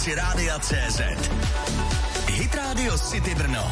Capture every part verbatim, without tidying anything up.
aplikaci Rádia C Z. Hit Radio City Brno.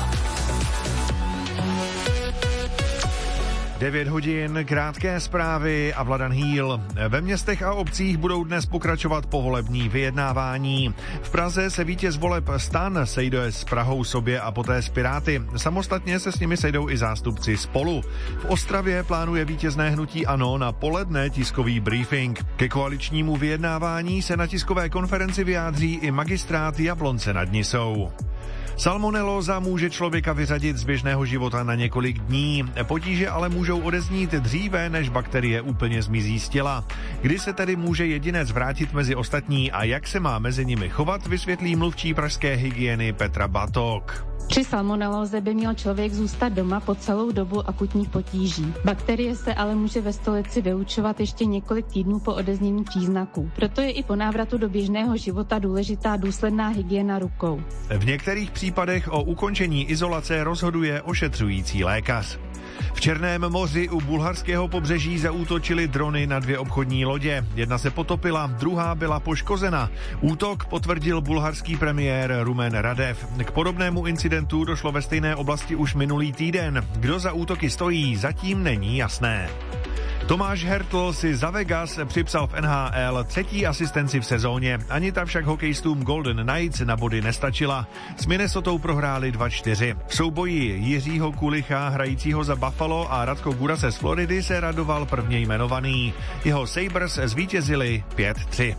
devět hodin, krátké zprávy a Vladan Hýl. Ve městech a obcích budou dnes pokračovat povolební vyjednávání. V Praze se vítěz voleb STAN sejde s Prahou Sobě a poté s Piráty. Samostatně se s nimi sejdou i zástupci Spolu. V Ostravě plánuje vítězné hnutí ANO na poledne tiskový briefing. Ke koaličnímu vyjednávání se na tiskové konferenci vyjádří i magistrát Jablonce nad Nisou. Salmonelóza může člověka vyřadit z běžného života na několik dní. Potíže ale můžou odeznít dříve, než bakterie úplně zmizí z těla. Kdy se tedy může jedinec vrátit mezi ostatní a jak se má mezi nimi chovat, vysvětlí mluvčí pražské hygieny Petra Batok. Při salmonelóze by měl člověk zůstat doma po celou dobu akutních potíží. Bakterie se ale může ve stolici vyučovat ještě několik týdnů po odeznění příznaků. Proto je i po návratu do běžného života důležitá důsledná hygiena rukou. V některých případech o ukončení izolace rozhoduje ošetřující lékař. V Černém moři u bulharského pobřeží zaútočily drony na dvě obchodní lodě. Jedna se potopila, druhá byla poškozena. Útok potvrdil bulharský premiér Rumen Radev. K podobnému incidentu došlo ve stejné oblasti už minulý týden. Kdo za útoky stojí, zatím není jasné. Tomáš Hertl si za Vegas připsal v N H L třetí asistenci v sezóně. Ani ta však hokejistům Golden Knights na body nestačila. S Minnesotou prohráli dva čtyři. V souboji Jiřího Kulicha, hrajícího za Buffalo, a Radko Gurase z Floridy se radoval prvně jmenovaný. Jeho Sabres zvítězili pět tři.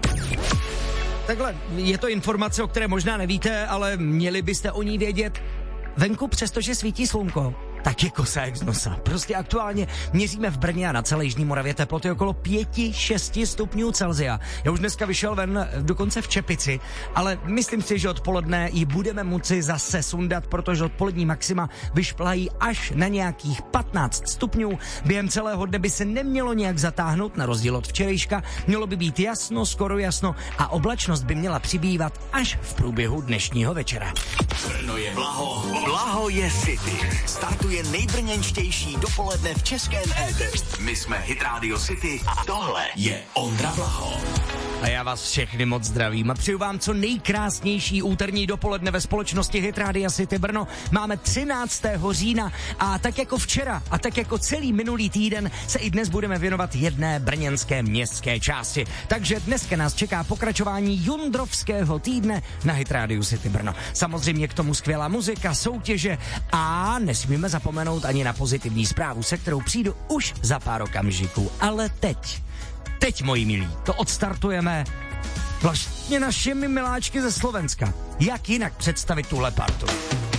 Takhle, je to informace, o které možná nevíte, ale měli byste o ní vědět. Venku, přestože svítí slunko, tak je kosa jak z nosa. Prostě aktuálně měříme v Brně a na celé jižní Moravě teploty okolo pět šest stupňů Celsia. Já už dneska vyšel ven dokonce v čepici, ale myslím si, že odpoledne ji budeme moci zase sundat, protože odpolední maxima vyšplají až na nějakých patnáct stupňů. Během celého dne by se nemělo nějak zatáhnout, na rozdíl od včerejška. Mělo by být jasno, skoro jasno a oblačnost by měla přibývat až v průběhu dnešního večera. Brno je Blaho, Blaho je City. Startuje nejbrněnštější dopoledne v českém éteru. My jsme Hit Radio City a tohle je Ondra Blaho. A já vás všechny moc zdravím a přeju vám co nejkrásnější úterní dopoledne ve společnosti Hit Radio City Brno. Máme třináctého října a tak jako včera a tak jako celý minulý týden se i dnes budeme věnovat jedné brněnské městské části. Takže dneska nás čeká pokračování Jundrovského týdne na Hit Radio City Brno. Samozřejmě k tomu skvělá muzika, soutěže a nesmíme zapomenout ani na pozitivní zprávu, se kterou přijdu už za pár okamžiků. Ale teď, teď, moji milí, to odstartujeme vlastně našimi miláčky ze Slovenska. Jak jinak představit tuhle partu?